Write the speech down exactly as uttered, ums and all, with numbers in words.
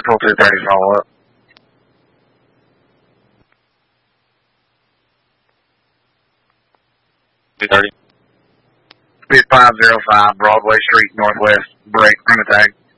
full two thirty follow-up. two thirty. Speed five zero five, Broadway Street, Northwest, break, run attack.